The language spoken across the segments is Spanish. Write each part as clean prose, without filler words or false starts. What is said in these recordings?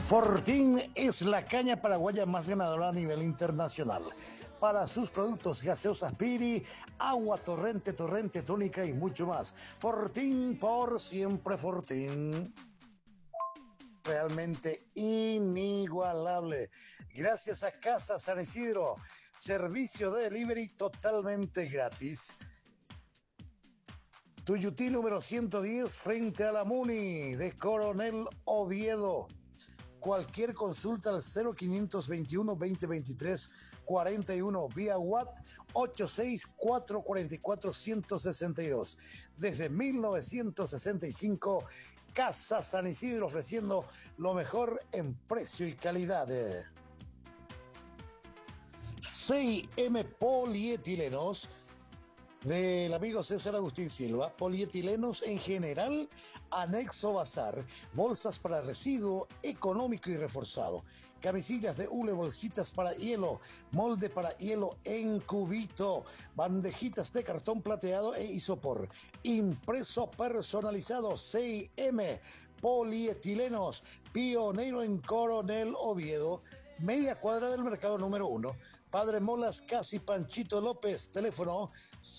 Fortín es la caña paraguaya más ganadora a nivel internacional. Para sus productos gaseosas Piri, agua torrente, tónica y mucho más. Fortín por siempre Fortín. Realmente inigualable. Gracias a Casa San Isidro. Servicio de delivery totalmente gratis. Tuyutí número 110 frente a la Muni de Coronel Oviedo. Cualquier consulta al 0521 2023 41 vía WhatsApp 86444 Desde 1965, Casa San Isidro ofreciendo lo mejor en precio y calidad. 6M Polietilenos del amigo César Agustín Silva, polietilenos en general, anexo bazar, bolsas para residuo económico y reforzado, camisillas de hule, bolsitas para hielo, molde para hielo en cubito, bandejitas de cartón plateado e isopor, impreso personalizado 6M, polietilenos, pionero en Coronel Oviedo, media cuadra del mercado número 1, Padre Molas, casi Panchito López, teléfono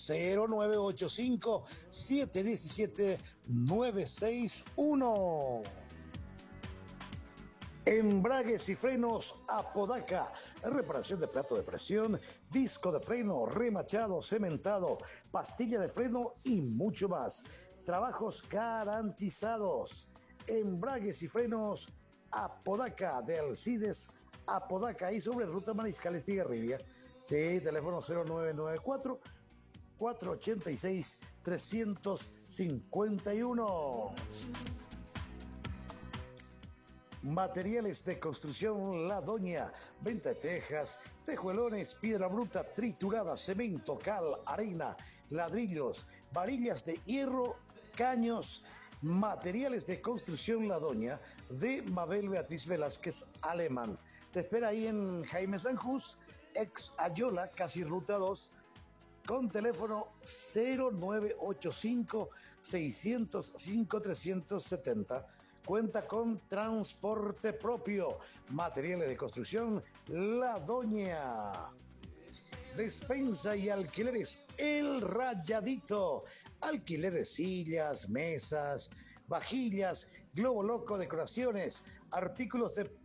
0985-717-961. Embragues y frenos Apodaca, reparación de plato de presión, disco de freno, remachado, cementado, pastilla de freno y mucho más. Trabajos garantizados. Embragues y frenos Apodaca de Alcides Apodaca y sobre Ruta Mariscal Estigarribia. Sí, teléfono 0994 486 351. Materiales de construcción La Doña, venta de tejas, tejuelones, piedra bruta, triturada, cemento, cal, arena, ladrillos, varillas de hierro, caños. Materiales de construcción La Doña de Mabel Beatriz Velázquez Alemán. Te espera ahí en Jaime Sanjús, ex Ayola, casi Ruta 2, con teléfono 0985 605 370. Cuenta con transporte propio. Materiales de construcción La Doña. Despensa y alquileres El Rayadito. Alquileres sillas, mesas, vajillas, globo loco, decoraciones, artículos de